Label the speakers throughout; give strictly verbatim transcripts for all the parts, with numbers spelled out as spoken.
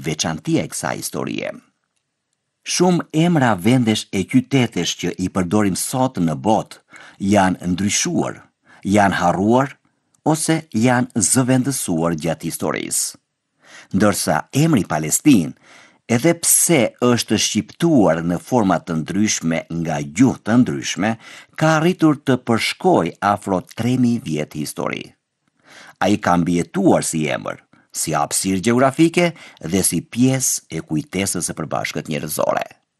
Speaker 1: veçantia e kësaj historie. Shumë emra vendesh e qytetesh që i përdorim sot në botë janë ndryshuar, janë harruar ose janë zëvendësuar gjatë historisë. Ndërsa emri Palestinë, edhe pse është shqiptuar në forma të ndryshme nga gjuhë të ndryshme, ka arritur të përshkojë afro tre mijë vjet histori. Ai ka mbijetuar si emër, si hapësirë gjeografike dhe si pjesë e kujtesës së përbashkët njerëzore.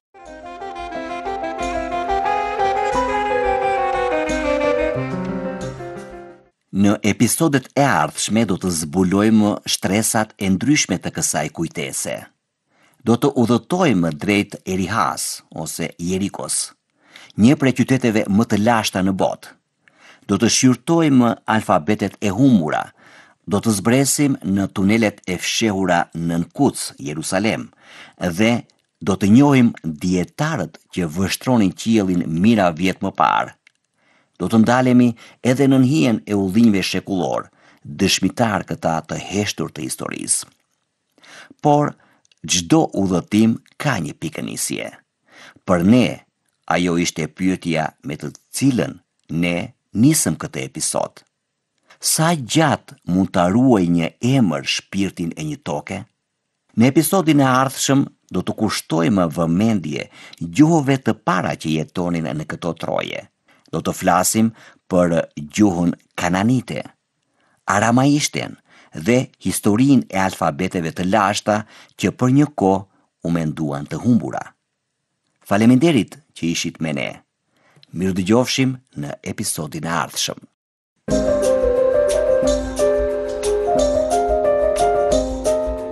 Speaker 1: Në episodet e ardhshme do të zbulojmë shtresat e ndryshme të kësaj kujtese. Do të udhëtojmë drejt Erihas ose Jerikos, një prej qyteteve më të lashta në botë. Do të shqyrtojmë alfabetet e humbura, do të zbresim në tunelet e fshehura nën Kuc, Jerusalem, dhe do të njohim dietarët që vështronin qiellin mijëra vjet më parë. Do të ndalemi edhe nën hijen e udhënjve shekullor, dëshmitar këta të heshtur të historisë. Por çdo udhëtim ka një pikënisje. Për ne, ajo ishte pyetja me të cilën ne nisëm këtë episod. Sa gjatë mund ta ruaj një emër shpirtin e një toke? Në episodin e ardhshëm do të kushtojmë vëmendje gjuhëve të para që jetonin në këto troje. Do të flasim për gjuhën kananite, aramaishten dhe historinë e alfabeteve të lashta që për një kohë u menduan të humbura. Faleminderit që ishit me ne. Mirëdëgjofshim në episodin e ardhshëm.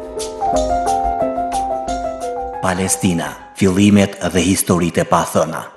Speaker 1: Palestina, fillimet dhe historitë e pathëna.